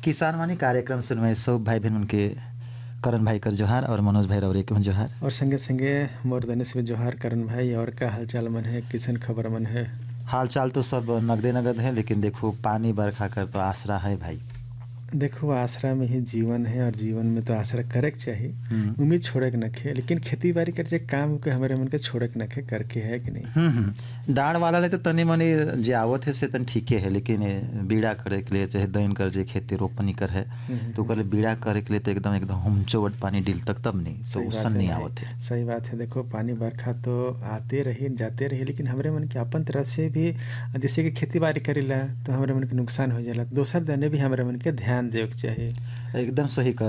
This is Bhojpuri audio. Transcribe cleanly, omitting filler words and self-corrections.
किसान वाणी कार्यक्रम सुनवाई सब भाई बहन उनके करण भाई कर जोहार और मनोज भाई रौरे के जोहार। और संगे संगे मोर देने से जोहार करण भाई। और का हालचाल मन है, किसन खबर मन है? हाल चाल तो सब नगदे नगद है, लेकिन देखो पानी बरखा कर तो आसरा है भाई। देखो आसरा में ही जीवन है, और जीवन में तो आसरा करे के चाहिए, उम्मीद छोड़े के नखे। लेकिन खेती बाड़ी कर जे काम के हमारे मन के छोड़े के नखे, करके है कि नहीं? डाँड वाला ले तो तनी मनी जे आवत है से तन ठीके है, लेकिन बीड़ा करे के लिए चाहे दैन कर जे खेती रोपनी कर है तो कर बीड़ा करे के लिए तो एकदम एकदम हुमचोवट पानी डिल तक तब नहीं तो उसन नहीं आवत है। सही बात है। देखो पानी बरखा तो आते रही जाते रही, लेकिन हमारे मन के अपन तरफ से भी जैसे कि खेती बाड़ी करेला तो हमारे मन के नुकसान हो जाला, दोसर दने भी हमारे मन के ध्यान देवे के चाहिए। एकदम सही कह